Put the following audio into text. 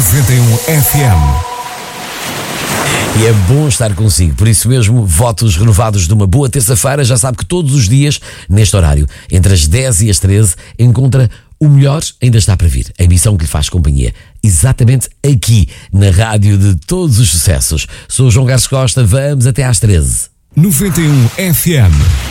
91 FM. E é bom estar consigo, por isso mesmo, votos renovados de uma boa terça-feira. Já sabe que todos os dias, neste horário, entre as 10 e as 13, encontra o melhor ainda está para vir. A emissão que lhe faz companhia, exatamente aqui, na rádio de todos os sucessos. Sou o João Carlos Costa, vamos até às 13. 91 FM.